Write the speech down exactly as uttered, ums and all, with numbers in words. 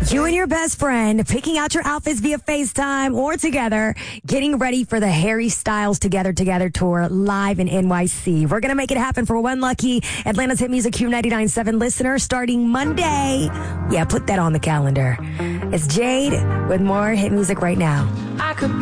You and your best friend picking out your outfits via FaceTime or together, getting ready for the Harry Styles Together Together tour live in N Y C. We're going to make it happen for one lucky Atlanta's Hit Music Q ninety-nine point seven listener starting Monday. Yeah, put that on the calendar. It's Jade with more hit music right now. I could